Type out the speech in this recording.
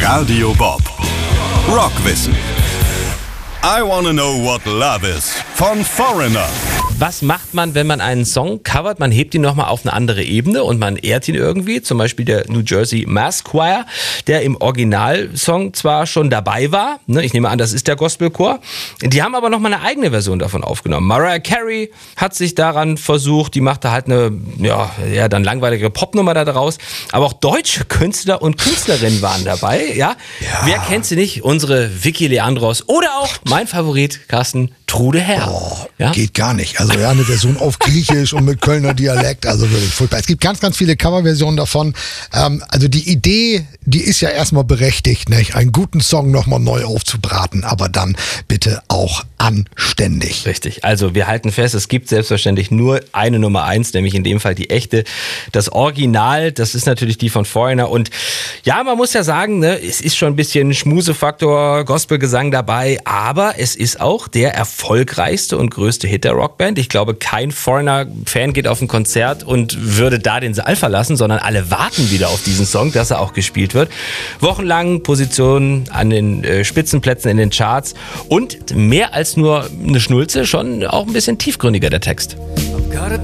Radio Bob. Rockwissen. I wanna know what love is. Von Foreigner. Was macht man, wenn man einen Song covert? Man hebt ihn nochmal auf eine andere Ebene und man ehrt ihn irgendwie. Zum Beispiel der New Jersey Mass Choir, der im Originalsong zwar schon dabei war. Ich nehme an, das ist der Gospelchor. Die haben aber nochmal eine eigene Version davon aufgenommen. Mariah Carey hat sich daran versucht. Die machte halt eine, dann langweilige Popnummer da draus. Aber auch deutsche Künstler und Künstlerinnen waren dabei. Ja? Wer kennt sie nicht? Unsere Vicky Leandros oder auch mein Favorit, Carsten, Trude Herr. Geht gar nicht. Also eine Version auf Griechisch und mit Kölner Dialekt, also wirklich furchtbar. Es gibt ganz, ganz viele Coverversionen davon. Also die Idee, die ist ja erstmal berechtigt, nicht? Einen guten Song nochmal neu aufzubraten, aber dann bitte auch anständig. Richtig. Also wir halten fest, es gibt selbstverständlich nur eine Nummer 1, nämlich in dem Fall die echte. Das Original, das ist natürlich die von Foreigner. Und ja, man muss ja sagen, es ist schon ein bisschen Schmusefaktor, Gospelgesang dabei, aber es ist auch der erfolgreichste und größte Hit der Rockband. Ich glaube, kein Foreigner-Fan geht auf ein Konzert und würde da den Saal verlassen, sondern alle warten wieder auf diesen Song, dass er auch gespielt wird. Wochenlang Positionen an den Spitzenplätzen in den Charts und mehr als nur eine Schnulze, schon auch ein bisschen tiefgründiger der Text. I've got a